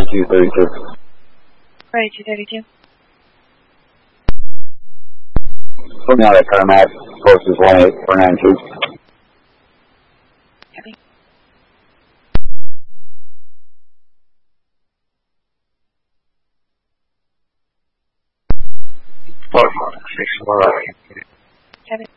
3232. Ready, 232. Put me on that Carmack, closest 18492. Copy. Copy.